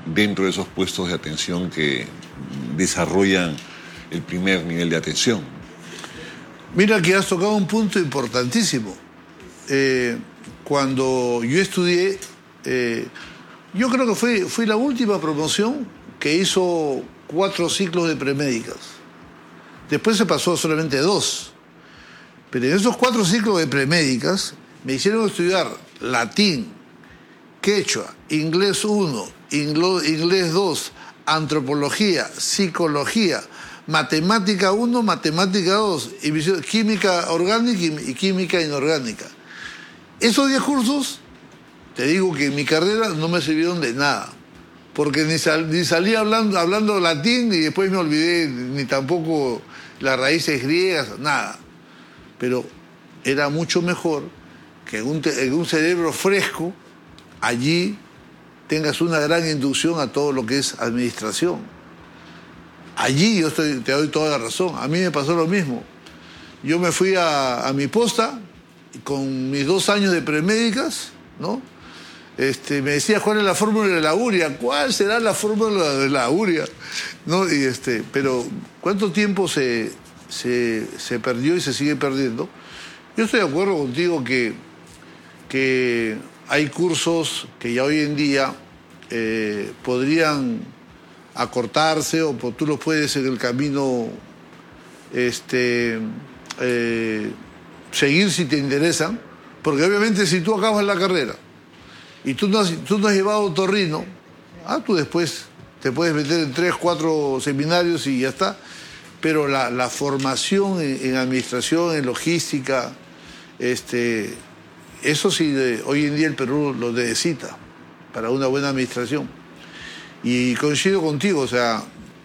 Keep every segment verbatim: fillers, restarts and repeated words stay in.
dentro de esos puestos de atención que desarrollan el primer nivel de atención. Mira que has tocado un punto importantísimo. Eh, cuando yo estudié, eh, yo creo que fue, fui la última promoción que hizo cuatro ciclos de premédicas. Después se pasó a solamente dos. Pero en esos cuatro ciclos de premédicas me hicieron estudiar latín, quechua, inglés uno, inglés dos, antropología, psicología, matemática uno, matemática dos, y química orgánica y química inorgánica. Esos diez cursos, te digo que en mi carrera no me sirvieron de nada, porque ni, sal, ni salí hablando, hablando latín y después me olvidé ni tampoco las raíces griegas, nada. Pero era mucho mejor que en un, en un cerebro fresco, allí tengas una gran inducción a todo lo que es administración. Allí yo estoy, te doy toda la razón. A mí me pasó lo mismo. Yo me fui a, a mi posta con mis dos años de premédicas, ¿no? Este, me decía, ¿cuál es la fórmula de la urea? ¿Cuál será la fórmula de la urea? ¿No? Y este, pero, ¿cuánto tiempo se, se, se perdió y se sigue perdiendo? Yo estoy de acuerdo contigo que, que hay cursos que ya hoy en día eh, podrían acortarse o tú los puedes en el camino este, eh, seguir si te interesan, porque obviamente si tú acabas la carrera y tú no has, tú no has llevado otorrino, ah, tú después te puedes meter en tres, cuatro seminarios y ya está, pero la, la formación en, en administración, en logística, este, eso sí, de, hoy en día el Perú lo necesita para una buena administración. Y coincido contigo, o sea,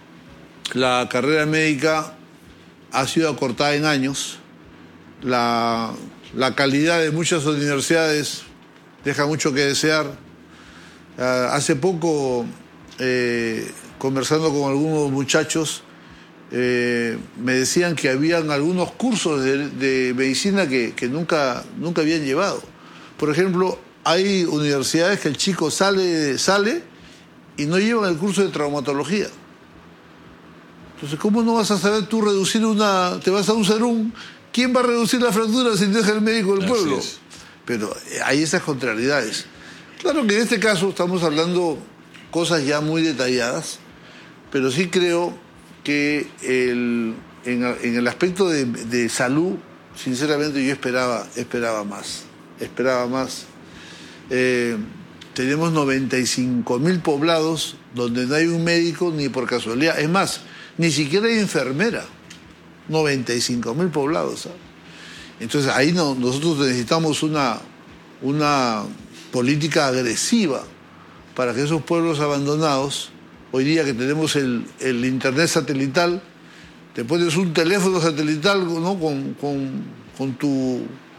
la carrera médica ha sido acortada en años, la, la calidad de muchas universidades deja mucho que desear. Uh, hace poco, eh, conversando con algunos muchachos, eh, me decían que habían algunos cursos de, de medicina que, que nunca, nunca habían llevado. Por ejemplo, hay universidades que el chico sale, sale y no llevan el curso de traumatología. Entonces, ¿cómo no vas a saber tú reducir una... te vas a un serum? ¿Quién va a reducir la fractura si no es el médico del pueblo? Pero hay esas contrariedades. Claro que en este caso estamos hablando cosas ya muy detalladas, pero sí creo que el, en, en el aspecto de, de salud, sinceramente yo esperaba, esperaba más. Esperaba más. Eh, tenemos noventa y cinco mil poblados donde no hay un médico ni por casualidad. Es más, ni siquiera hay enfermera. noventa y cinco mil poblados, ¿sabes? Entonces ahí no, nosotros necesitamos una, una política agresiva para que esos pueblos abandonados, hoy día que tenemos el, el internet satelital, te pones un teléfono satelital, ¿no? con, con, con tu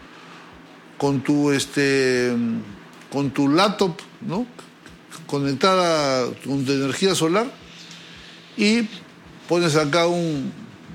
con tu este con tu laptop, ¿no? conectada con tu energía solar y pones acá un,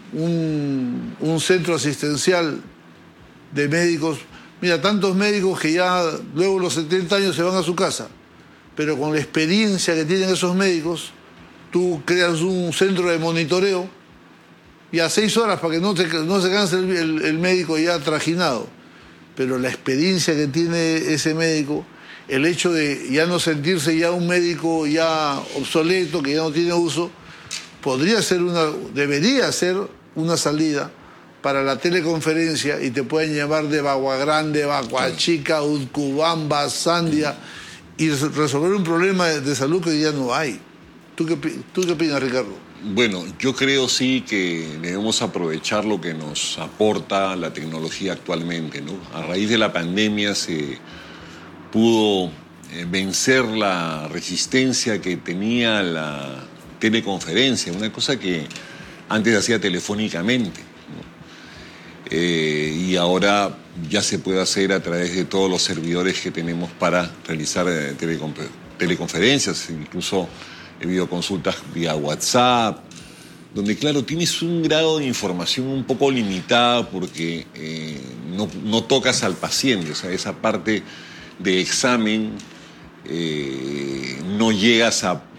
un, un centro asistencial de médicos. Mira, tantos médicos que ya luego de los setenta años se van a su casa, pero con la experiencia que tienen esos médicos, tú creas un centro de monitoreo y a seis horas para que no, te, no se canse el, el, el médico ya trajinado. Pero la experiencia que tiene ese médico, el hecho de ya no sentirse ya un médico ya obsoleto, que ya no tiene uso, podría ser una, debería ser una salida para la teleconferencia y te pueden llamar de Bagua Grande, Bagua Chica, Utcubamba, Sandia y resolver un problema de, de salud que hoy día no hay. ¿Tú qué, ¿Tú qué opinas, Ricardo? Bueno, yo creo sí que debemos aprovechar lo que nos aporta la tecnología actualmente, ¿no? A raíz de la pandemia se pudo eh, vencer la resistencia que tenía la teleconferencia, una cosa que antes hacía telefónicamente, ¿no? Eh, y ahora ya se puede hacer a través de todos los servidores que tenemos para realizar eh, teleconferencias, incluso videoconsultas vía WhatsApp, donde, claro, tienes un grado de información un poco limitada porque eh, no, no tocas al paciente, o sea, esa parte de examen eh, no llegas a